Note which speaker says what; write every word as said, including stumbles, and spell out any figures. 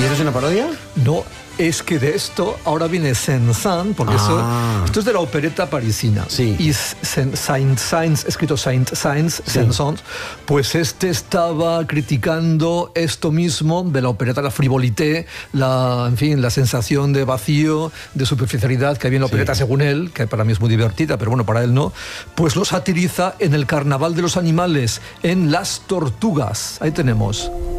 Speaker 1: ¿Y eso es una parodia?
Speaker 2: No, es que de esto ahora viene Saint-Saëns, porque
Speaker 1: Ah.
Speaker 2: eso, esto es de la opereta parisina.
Speaker 1: Sí.
Speaker 2: Y Saint-Saëns, escrito Saint-Saëns,
Speaker 1: Sí.
Speaker 2: Saint-Saëns, pues este estaba criticando esto mismo de la opereta, la frivolité, la, en fin, la sensación de vacío, de superficialidad que había en la opereta,
Speaker 1: Sí.
Speaker 2: según él, que para mí es muy divertida, pero bueno, para él no, pues lo satiriza en el Carnaval de los Animales, en Las Tortugas. Ahí tenemos.